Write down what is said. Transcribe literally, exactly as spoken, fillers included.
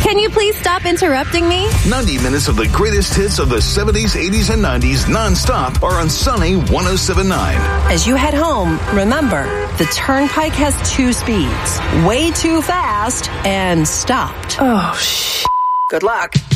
Can you please stop interrupting me? ninety minutes of the greatest hits of the seventies, eighties, and nineties nonstop are on Sunny one oh seven point nine. As you head home, remember, the Turnpike has two speeds. Way too fast and stopped. Oh, sh**. Good luck.